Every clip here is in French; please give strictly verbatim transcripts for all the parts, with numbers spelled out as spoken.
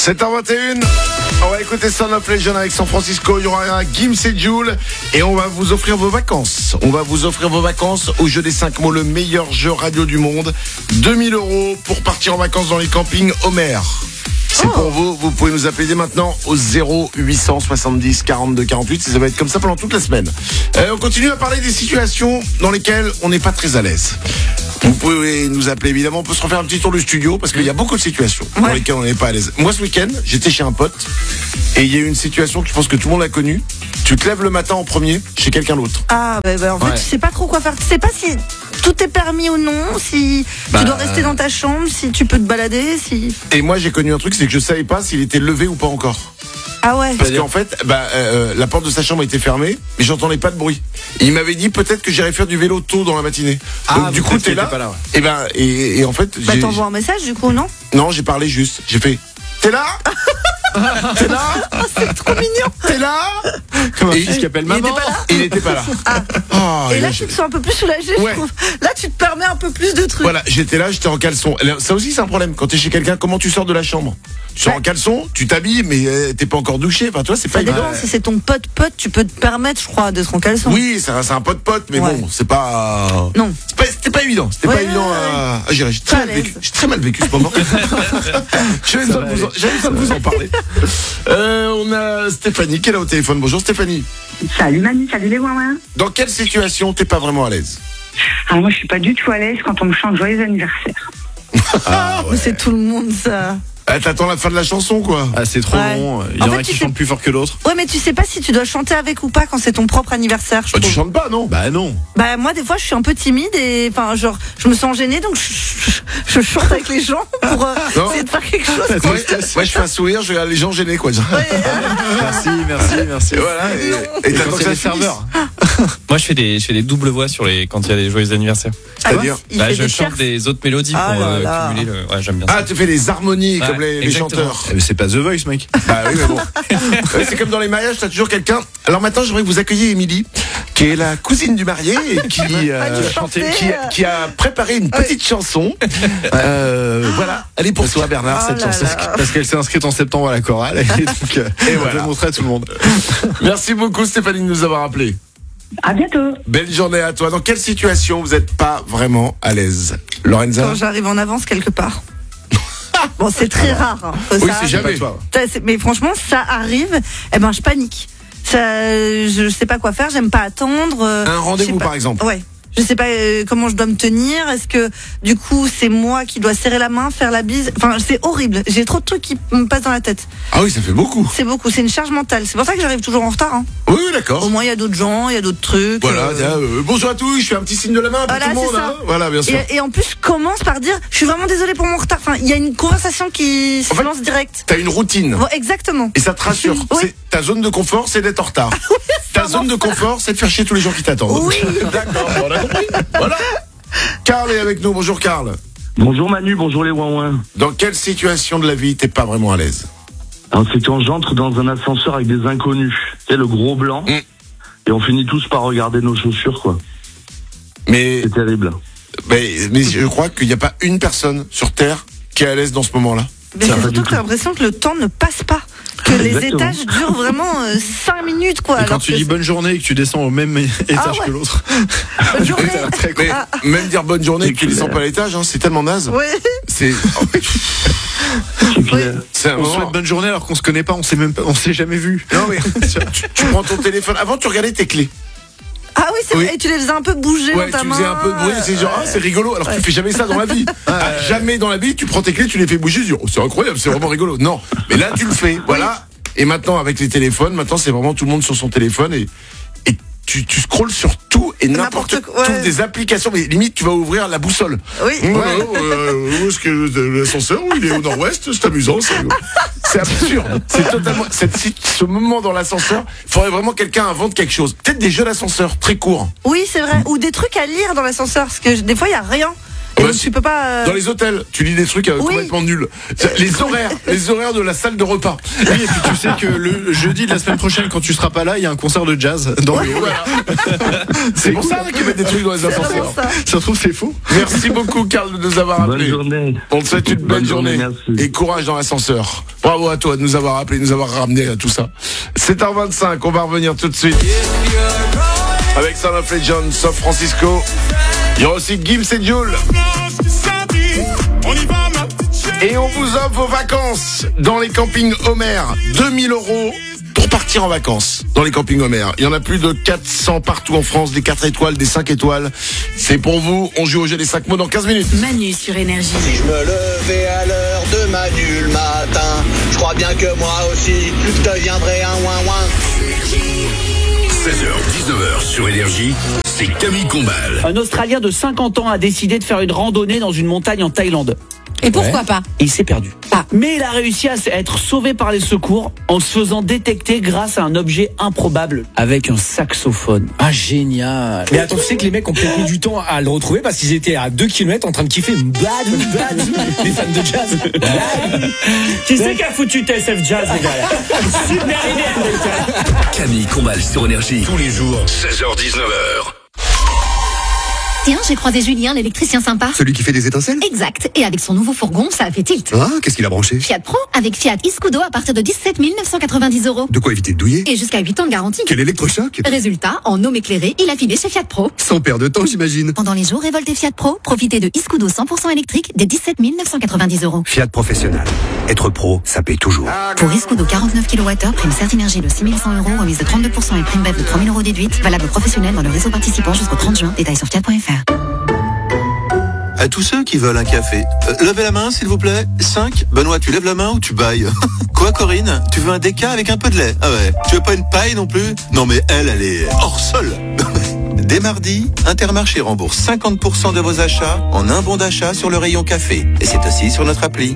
sept heures vingt et une, on va écouter Son of Legend avec San Francisco. Il y aura un Gims et Jules et on va vous offrir vos vacances. On va vous offrir vos vacances au jeu des cinq mots, le meilleur jeu radio du monde. deux mille euros pour partir en vacances dans les campings Homer. C'est oh. pour vous, vous pouvez nous appeler dès maintenant au zéro huit cent soixante-dix quarante-deux quarante-huit. Ça va être comme ça pendant toute la semaine. Euh, on continue à parler des situations dans lesquelles on n'est pas très à l'aise. Vous pouvez nous appeler évidemment, on peut se refaire un petit tour du studio parce qu'il y a beaucoup de situations ouais. dans lesquelles on n'est pas à l'aise. Moi ce week-end, j'étais chez un pote et il y a eu une situation que je pense que tout le monde a connue. Tu te lèves le matin en premier chez quelqu'un d'autre. Ah bah, bah en fait ouais. tu sais pas trop quoi faire. Tu sais pas si tout est permis ou non, si bah, tu dois rester dans ta chambre, si tu peux te balader, si... Et moi j'ai connu un truc, c'est que je savais pas s'il était levé ou pas encore. Ah ouais. Parce qu'en fait, bah, euh, la porte de sa chambre était fermée, mais j'entendais pas de bruit. Et il m'avait dit peut-être que j'irais faire du vélo tôt dans la matinée. Ah, donc du coup t'es là. là ouais. Et ben et, et en fait. Bah t'envoies un message du coup non? Non, j'ai parlé juste. J'ai fait. T'es là? T'es là? Oh, c'est trop mignon. T'es là? Comment il qui appelle maman? Il n'était pas là. Ah. Oh, et là, là tu te sens un peu plus soulagé, ouais. je trouve. Là, tu te permets un peu plus de trucs. Voilà, j'étais là, j'étais en caleçon. Ça aussi, c'est un problème. Quand t'es chez quelqu'un, comment tu sors de la chambre? Tu sors ouais. en caleçon, tu t'habilles, mais euh, t'es pas encore douché. Enfin, toi, c'est pas. Ça dépend. Ouais. Si c'est ton pote pote, tu peux te permettre, je crois, d'être en caleçon. Oui, c'est un, c'est un pote pote, mais ouais. bon, c'est pas. Non. C'est pas, c'était pas évident. C'était ouais, pas évident à, à gérer. J'ai très mal vécu. J'ai très mal vécu ce moment. J'avais besoin de vous, en... besoin de vous en parler. Euh, on a Stéphanie qui est là au téléphone. Bonjour Stéphanie. Salut Manu, salut les ouin-ouin. Dans quelle situation t'es pas vraiment à l'aise? Ah, moi je suis pas du tout à l'aise quand on me chante joyeux anniversaire. Ah, ouais. C'est tout le monde ça. Ah, t'attends la fin de la chanson quoi. Ah, c'est trop ouais. long. Il y en, en fait, a qui sais... chantent plus fort que l'autre. Ouais, mais tu sais pas si tu dois chanter avec ou pas quand c'est ton propre anniversaire. Bah, tu chantes pas, non? Bah non. Bah moi des fois je suis un peu timide et enfin genre je me sens gênée donc je, je, je chante avec les gens pour euh, essayer de faire quelque chose. Quoi. Ouais, moi je fais un sourire, je regarde les gens gênés quoi. Ouais. Merci, merci, merci. Et voilà. Et, et, et t'as quand les serveurs. Moi je fais des je fais des doubles voix sur les quand il y a des joyeux anniversaires. C'est-à-dire ah, bah, je chante des autres mélodies ah, pour euh, là, cumuler le. Ouais, j'aime bien. Ah, ça. tu fais des harmonies ouais, comme les, les chanteurs. Mais c'est pas The Voice, mec. Bah oui, mais bon. Ouais, c'est comme dans les mariages, t'as toujours quelqu'un. Alors maintenant, j'aimerais que vous accueilliez Émilie, qui est la cousine du marié et qui, euh, chanter, qui, qui a préparé une petite oui. chanson. Euh, voilà, elle est pour toi, Bernard, oh cette chanson. Là. Parce qu'elle s'est inscrite en septembre à la chorale et donc euh, et voilà. Je vais montrer à tout le monde. Merci beaucoup, Stéphanie, de nous avoir appelé. À bientôt. Belle journée à toi. Dans quelle situation vous n'êtes pas vraiment à l'aise, Lorenza? Quand j'arrive en avance quelque part. Bon, c'est très Alors, rare. Hein. Oui, ça c'est jamais toi. Mais franchement, ça arrive. Eh ben, je panique. Ça, je sais pas quoi faire. J'aime pas attendre. Un rendez-vous, par exemple. Ouais. Je sais pas euh, comment je dois me tenir. Est-ce que du coup c'est moi qui dois serrer la main, faire la bise? Enfin, c'est horrible. J'ai trop de trucs qui me passent dans la tête. Ah oui, ça fait beaucoup. C'est beaucoup. C'est une charge mentale. C'est pour ça que j'arrive toujours en retard. Hein. Oui, d'accord. Au moins il y a d'autres gens, il y a d'autres trucs. Voilà. Euh... Euh, bonjour à tous. Je fais un petit signe de la main pour voilà, tout le monde. Hein. Voilà, bien sûr. Et, et en plus, je commence par dire, je suis vraiment désolée pour mon retard. Enfin, il y a une conversation qui se en fait, lance direct. T'as une routine. Bon, exactement. Et ça te rassure. Oui. C'est, ta zone de confort, c'est d'être en retard. Oui, ta zone de confort, c'est de faire chier tous les gens qui t'attendent. Oui. D'accord. On a compris. Voilà. Karl est avec nous. Bonjour Karl. Bonjour Manu, bonjour les ouin-ouin. Dans quelle situation de la vie t'es pas vraiment à l'aise? Alors c'est quand j'entre dans un ascenseur avec des inconnus, tu sais le gros blanc, mm. et on finit tous par regarder nos chaussures quoi. Mais c'est terrible. Mais, mais je crois qu'il n'y a pas une personne sur Terre qui est à l'aise dans ce moment-là. Mais c'est surtout que t'as l'impression que le temps ne passe pas. Que les Exactement. étages durent vraiment euh, cinq minutes quoi. Et quand tu dis bonne journée et que tu descends au même étage ah, ouais. que l'autre. Bonne journée. Très mais, ah. Même dire bonne journée et que tu descends pas à l'étage, hein, c'est tellement naze. Oui. C'est. Oui. C'est un on moment... souhaite bonne journée alors qu'on se connaît pas, on s'est même pas, on s'est jamais vu. Non mais tu, tu prends ton téléphone. Avant tu regardais tes clés. Ah oui, c'est oui. vrai, et tu les faisais un peu bouger ouais, dans ta tu main. faisais un peu de bruit, c'est genre, ah, c'est rigolo, alors que ouais. tu fais jamais ça dans la vie. Ah, jamais dans la vie, tu prends tes clés, tu les fais bouger, tu dis, oh, c'est incroyable, c'est vraiment rigolo. Non, mais là, tu le fais, voilà. Et maintenant, avec les téléphones, maintenant, c'est vraiment tout le monde sur son téléphone et, et tu, tu scrolles sur tout et n'importe, n'importe quoi. Ouais. Des applications, mais limite, tu vas ouvrir la boussole. Oui. Ouais, ouais. Euh, où est-ce que l'ascenseur, il est au nord-ouest, c'est amusant, c'est, c'est absurde. C'est totalement, cette, ce moment dans l'ascenseur, il faudrait vraiment que quelqu'un invente quelque chose. Peut-être des jeux d'ascenseur très courts. Oui, c'est vrai. Ou des trucs à lire dans l'ascenseur, parce que des fois, il n'y a rien. Et Bah, donc, si- tu peux pas. euh, Dans les hôtels, tu lis des trucs euh, Oui. complètement nuls. Les horaires, les horaires de la salle de repas. Oui, et puis tu sais que le jeudi de la semaine prochaine, quand tu seras pas là, il y a un concert de jazz dans le hall. Voilà. C'est pour ça qu'ils mettent des trucs dans les c'est vraiment ascenseurs. ça. Ça se trouve, c'est faux. Merci beaucoup, Karl, de nous avoir Bonne appelés. journée. On te souhaite une belle Bonne journée. journée, merci. Et courage dans l'ascenseur. Bravo à toi de nous avoir appelés, de nous avoir ramené à tout ça. sept heures vingt-cinq, on va revenir tout de suite. Avec Son of Legend, San Francisco. Il y aura aussi Gims et Jules. Et on vous offre vos vacances dans les campings Homer. deux mille euros pour partir en vacances dans les campings Homer. Il y en a plus de quatre cents partout en France, des quatre étoiles, des cinq étoiles. C'est pour vous. On joue au jeu des cinq mots dans quinze minutes. Manu sur Énergie. Si je me levais à l'heure de Manu le matin, je crois bien que moi aussi, je deviendrais un ouin-ouin. seize heures dix-neuf heures sur Énergie, c'est Camille Combal. Un Australien de cinquante ans a décidé de faire une randonnée dans une montagne en Thaïlande. Et pourquoi pas? Et il s'est perdu. Ah, mais il a réussi à être sauvé par les secours en se faisant détecter grâce à un objet improbable avec un saxophone. Ah, génial. Mais attends, tu sais que les mecs ont peut-être mis du temps à le retrouver parce qu'ils étaient à deux kilomètres en train de kiffer Badou, badou, les fans de jazz. Qui c'est qui a foutu T S F Jazz, les gars? Super idée. Camille Combal sur Énergie, tous les jours, seize heures dix-neuf heures. Tiens, j'ai croisé Julien, l'électricien sympa. Celui qui fait des étincelles? Exact. Et avec son nouveau fourgon, ça a fait tilt. Ah, qu'est-ce qu'il a branché? Fiat Pro avec Fiat Iscudo à partir de dix-sept mille neuf cent quatre-vingt-dix euros. De quoi éviter de douiller? Et jusqu'à huit ans de garantie. Quel électrochoc! Résultat, en homme éclairé, il a filé chez Fiat Pro. Sans perdre de temps, j'imagine. Pendant les jours révoltés Fiat Pro, profitez de Iscudo cent pour cent électrique dès dix-sept mille neuf cent quatre-vingt-dix euros. Fiat Professionnel. Être pro, ça paye toujours. Pour Iscudo quarante-neuf kilowattheures, prime Certinergie de six mille cent euros, remise de trente-deux pour cent et prime B E F de trois mille euros déduite. Valable professionnel dans le réseau participant jusqu'au trente juin. Détails sur fiat point f r. À tous ceux qui veulent un café, euh, levez la main s'il vous plaît. cinq. Benoît, tu lèves la main ou tu bailles? Quoi Corinne? Tu veux un déca avec un peu de lait? Ah ouais. Tu veux pas une paille non plus? Non mais elle, elle est hors sol. Dès mardi, Intermarché rembourse cinquante pour cent de vos achats en un bon d'achat sur le rayon café. Et c'est aussi sur notre appli.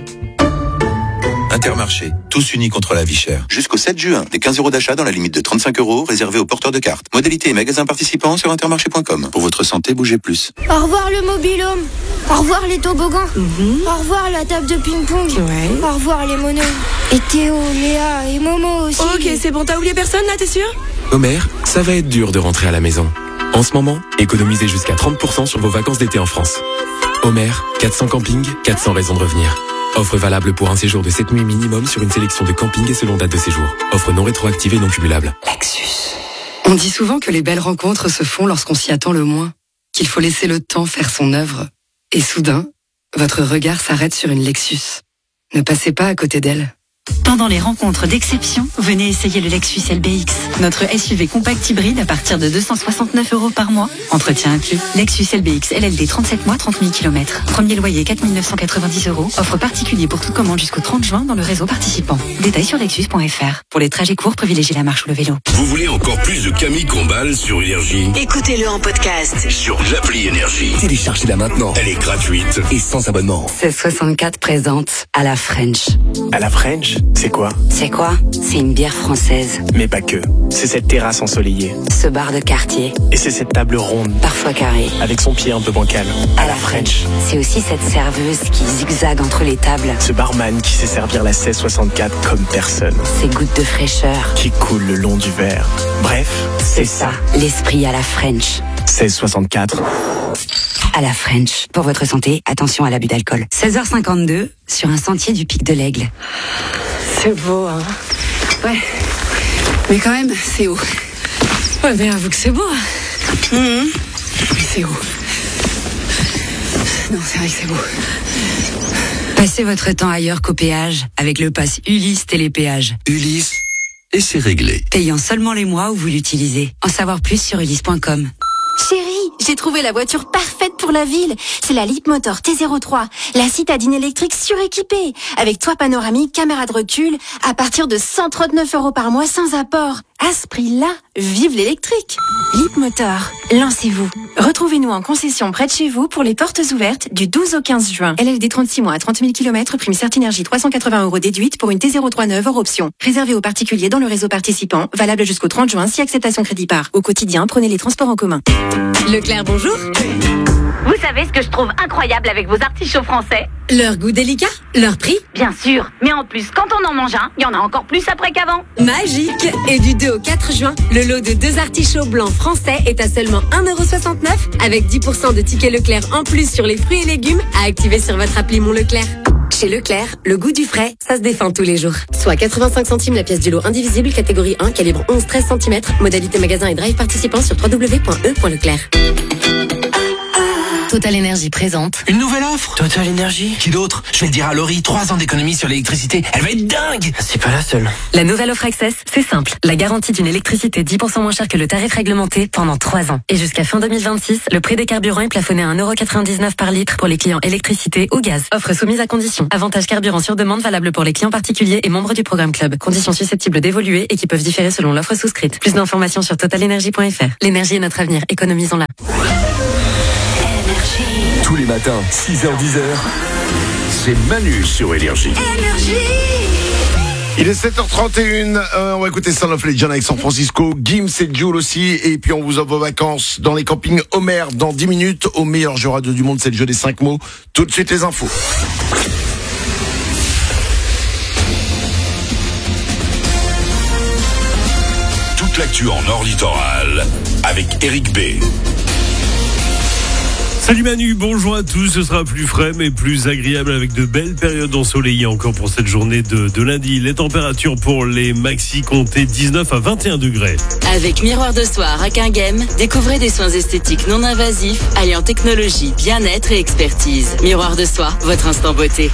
Intermarché, tous unis contre la vie chère. Jusqu'au sept juin, des quinze euros d'achat dans la limite de trente-cinq euros réservés aux porteurs de cartes. Modalité et magasins participants sur intermarché point com. Pour votre santé, bougez plus. Au revoir le mobil-home. Au revoir les toboggans. Mm-hmm. Au revoir la table de ping-pong. Ouais. Au revoir les monos. Et Théo, Léa et Momo aussi. Ok, c'est bon, t'as oublié personne là, t'es sûr? Homer, ça va être dur de rentrer à la maison. En ce moment, économisez jusqu'à trente pour cent sur vos vacances d'été en France. Homer, quatre cents campings, quatre cents raisons de revenir. Offre valable pour un séjour de sept nuits minimum sur une sélection de campings et selon date de séjour. Offre non rétroactive et non cumulable. Lexus. On dit souvent que les belles rencontres se font lorsqu'on s'y attend le moins, qu'il faut laisser le temps faire son œuvre. Et soudain, votre regard s'arrête sur une Lexus. Ne passez pas à côté d'elle. Pendant les rencontres d'exception, venez essayer le Lexus L B X. Notre S U V compact hybride à partir de deux cent soixante-neuf euros par mois. Entretien inclus. Lexus L B X L L D trente-sept mois, trente mille kilomètres. Premier loyer quatre mille neuf cent quatre-vingt-dix euros. Offre particulier pour toute commande jusqu'au trente juin dans le réseau participant. Détails sur lexus point f r. Pour les trajets courts, privilégiez la marche ou le vélo. Vous voulez encore plus de Camille Combal sur Énergie? Écoutez-le en podcast. Sur l'appli Énergie. Téléchargez-la maintenant. Elle est gratuite Et sans abonnement. seize soixante-quatre présente à la French. À la French, c'est quoi? C'est quoi? C'est une bière française. Mais pas que. C'est cette terrasse ensoleillée. Ce bar de quartier. Et c'est cette table ronde. Parfois carrée. Avec son pied un peu bancal. À la French. C'est aussi cette serveuse qui zigzague entre les tables. Ce barman qui sait servir la seize soixante-quatre comme personne. Ces gouttes de fraîcheur. Qui coulent le long du verre. Bref, c'est ça. L'esprit à la French. seize soixante-quatre. À la French. Pour votre santé, attention à l'abus d'alcool. seize heures cinquante-deux, sur un sentier du Pic de l'Aigle. C'est beau, hein. Ouais. Mais quand même, c'est haut. Ouais, mais avoue que c'est beau. Mmh. Mais c'est haut. Non, c'est vrai que c'est beau. Passez votre temps ailleurs qu'au péage avec le pass Ulysse Télépéage. Ulysse, et c'est réglé. Payant seulement les mois où vous l'utilisez. En savoir plus sur ulysse point com. Chérie, j'ai trouvé la voiture parfaite pour la ville. C'est la Leapmotor T zéro trois, la citadine électrique suréquipée, avec toit panoramique, caméra de recul, à partir de cent trente-neuf euros par mois sans apport. À ce prix-là, vive l'électrique. Leapmotor, lancez-vous. Retrouvez-nous en concession près de chez vous pour les portes ouvertes du douze au quinze juin. L L D trente-six mois à trente mille kilomètres, prime Certinergie trois cent quatre-vingts euros déduite pour une T zéro trois neuve hors option. Réservé aux particuliers dans le réseau participant, valable jusqu'au trente juin si acceptation crédit par. Au quotidien, prenez les transports en commun. Leclerc, bonjour. Vous savez ce que je trouve incroyable avec vos artichauts français? Leur goût délicat, leur prix. Bien sûr, mais en plus, quand on en mange un, il y en a encore plus après qu'avant. Magique. Et du deux au quatre juin, le lot de deux artichauts blancs français est à seulement un euro soixante-neuf avec dix pour cent de tickets Leclerc en plus sur les fruits et légumes à activer sur votre appli Mon Leclerc. Chez Leclerc, le goût du frais, ça se défend tous les jours. Soit quatre-vingt-cinq centimes la pièce du lot indivisible, catégorie un, calibre onze à treize centimètres. Modalité magasin et drive participant sur w w w point e point leclerc. Total Énergie présente. Une nouvelle offre Total Énergie. Qui d'autre? Je vais le dire à Laurie, trois ans d'économie sur l'électricité. Elle va être dingue. C'est pas la seule. La nouvelle offre Access, c'est simple. La garantie d'une électricité dix pour cent moins chère que le tarif réglementé pendant trois ans. Et jusqu'à fin deux mille vingt-six, le prix des carburants est plafonné à un euro quatre-vingt-dix-neuf par litre pour les clients électricité ou gaz. Offre soumise à conditions. Avantage carburant sur demande valable pour les clients particuliers et membres du programme Club. Conditions susceptibles d'évoluer et qui peuvent différer selon l'offre souscrite. Plus d'informations sur total énergie point f r. L'énergie est notre avenir. Économisons-la. Tous les matins, six heures dix, c'est Manu sur Énergie. Il est sept heures trente et une, euh, on va écouter Son of Legend avec San Francisco, Gims et Jules aussi, et puis on vous offre vos vacances dans les campings Homer dans dix minutes, au meilleur jeu radio du monde, c'est le jeu des cinq mots. Tout de suite les infos. Toute l'actu en Nord Littoral avec Eric B. Salut Manu, bonjour à tous, ce sera plus frais mais plus agréable avec de belles périodes ensoleillées encore pour cette journée de, de lundi. Les températures pour les maxi comptaient dix-neuf à vingt et un degrés. Avec Miroir de Soir à Quinghem, découvrez des soins esthétiques non invasifs alliant technologie, bien-être et expertise. Miroir de Soir, votre instant beauté.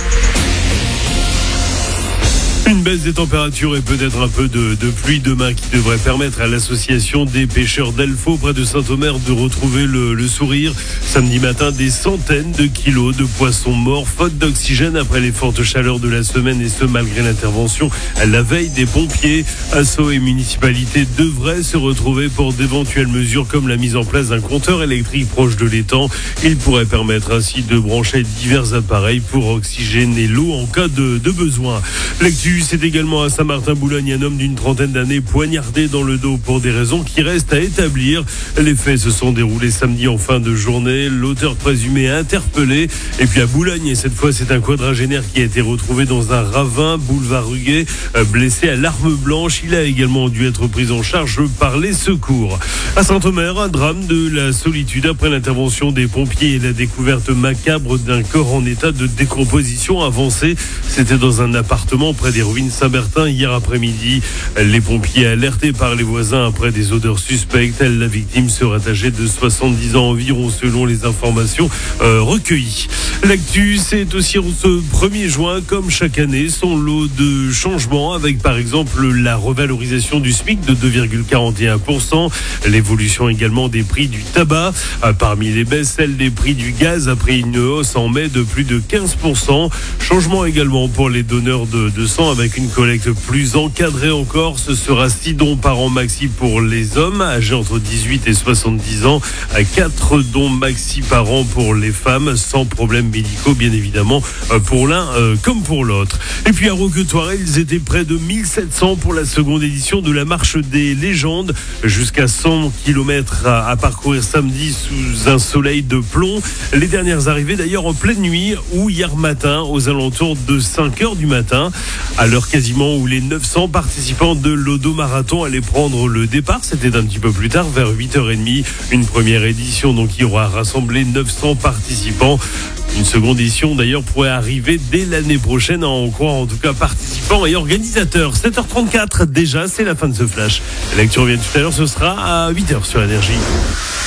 Une baisse des températures et peut-être un peu de, de pluie demain qui devrait permettre à l'association des pêcheurs d'Elfaux près de Saint-Omer de retrouver le, le sourire. Samedi matin, des centaines de kilos de poissons morts, faute d'oxygène après les fortes chaleurs de la semaine et ce malgré l'intervention à la veille des pompiers. Asso et municipalité devraient se retrouver pour d'éventuelles mesures comme la mise en place d'un compteur électrique proche de l'étang. Il pourrait permettre ainsi de brancher divers appareils pour oxygéner l'eau en cas de, de besoin. L'actu, c'est également à Saint-Martin-Boulogne, un homme d'une trentaine d'années poignardé dans le dos pour des raisons qui restent à établir. Les faits se sont déroulés samedi en fin de journée. L'auteur présumé interpellé. Et puis à Boulogne, et cette fois c'est un quadragénaire qui a été retrouvé dans un ravin, boulevard Ruguet, blessé à l'arme blanche. Il a également dû être pris en charge par les secours. À Saint-Omer, un drame de la solitude après l'intervention des pompiers et la découverte macabre d'un corps en état de décomposition avancée. C'était dans un appartement près des ruines Saint-Bertin hier après-midi. Les pompiers alertés par les voisins après des odeurs suspectes. La victime serait âgée de soixante-dix ans environ selon les informations euh, recueillies. L'actu, c'est aussi ce premier juin, comme chaque année, son lot de changements avec par exemple la revalorisation du SMIC de deux virgule quarante et un pour cent, l'évolution également des prix du tabac. Parmi les baisses, celle des prix du gaz après une hausse en mai de plus de quinze pour cent. Changement également pour les donneurs de, de sang avec une collecte plus encadrée encore. Ce sera six dons par an maxi pour les hommes âgés entre dix-huit et soixante-dix ans, quatre dons maxi par an pour les femmes sans problème médicaux bien évidemment pour l'un euh, comme pour l'autre. Et puis à Roquetoire, ils étaient près de mille sept cents pour la seconde édition de la marche des légendes, jusqu'à cent kilomètres à, à parcourir samedi sous un soleil de plomb. Les dernières arrivées d'ailleurs en pleine nuit ou hier matin aux alentours de cinq heures du matin, à l'heure quasiment où les neuf cents participants de l'Odo-Marathon allaient prendre le départ. C'était un petit peu plus tard, vers huit heures trente. Une première édition donc qui aura rassemblé neuf cents participants. Une seconde édition d'ailleurs pourrait arriver dès l'année prochaine, en croire en tout cas participants et organisateurs. sept heures trente-quatre déjà, c'est la fin de ce flash. L'actu revient tout à l'heure, ce sera à huit heures sur Énergie.